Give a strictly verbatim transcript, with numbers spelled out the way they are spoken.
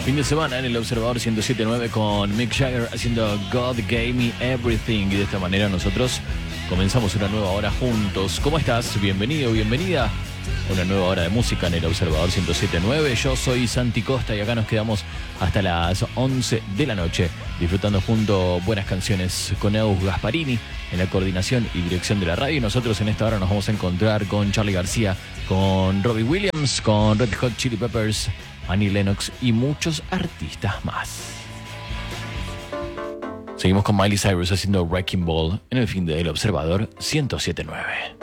Fin de semana en el Observador ciento siete punto nueve con Mick Jagger haciendo God Gave Me Everything. Y de esta manera nosotros comenzamos una nueva hora juntos. ¿Cómo estás? Bienvenido, bienvenida a una nueva hora de música en el Observador ciento siete punto nueve. Yo soy Santi Costa y acá nos quedamos hasta las once de la noche disfrutando junto buenas canciones con Eus Gasparini en la coordinación y dirección de la radio. Y nosotros en esta hora nos vamos a encontrar con Charly García, con Robbie Williams, con Red Hot Chili Peppers, Annie Lennox y muchos artistas más. Seguimos con Miley Cyrus haciendo Wrecking Ball en el fin del Observador ciento siete punto nueve.